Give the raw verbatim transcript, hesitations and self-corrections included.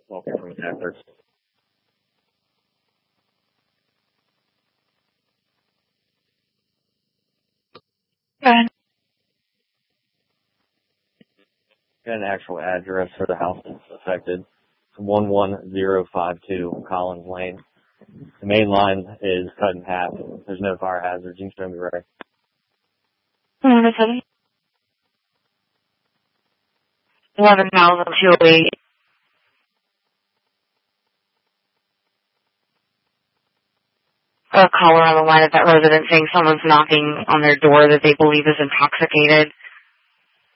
walking from attackers. And Got an actual address for the house that's affected. It's one one zero five two Collins Lane. The main line is cut in half. There's no fire hazards. You can show me right. eleven thousand two hundred eight. A caller on the line at that residence saying someone's knocking on their door that they believe is intoxicated.